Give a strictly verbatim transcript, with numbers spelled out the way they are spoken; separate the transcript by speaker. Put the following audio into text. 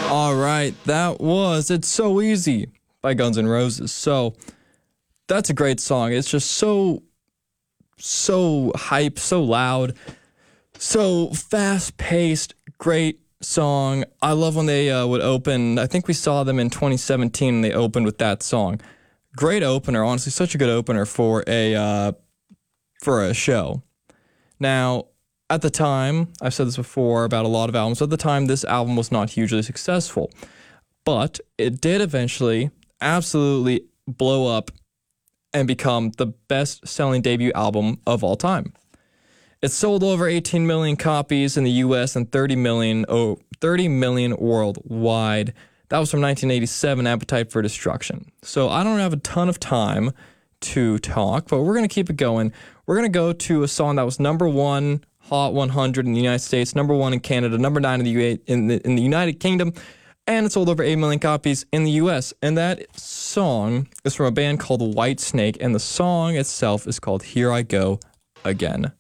Speaker 1: All right, that was It's So Easy by Guns N' Roses. So that's a great song. It's just so, so hype, so loud, so fast-paced, great song. I love when they uh, would open. I think we saw them in twenty seventeen, and they opened with that song. Great opener, honestly, such a good opener for a uh, for a show. Now, at the time, I've said this before about a lot of albums, at the time this album was not hugely successful, but it did eventually absolutely blow up and become the best-selling debut album of all time. It sold over eighteen million copies in the U S and thirty million, oh, thirty million worldwide. That was from nineteen eighty-seven, Appetite for Destruction. So I don't have a ton of time to talk, but we're going to keep it going. We're going to go to a song that was number one Hot one hundred in the United States, number one in Canada, number nine in the, U A, in the, in the United Kingdom, and it sold over eight million copies in the U S. And that song is from a band called Whitesnake, and the song itself is called Here I Go Again.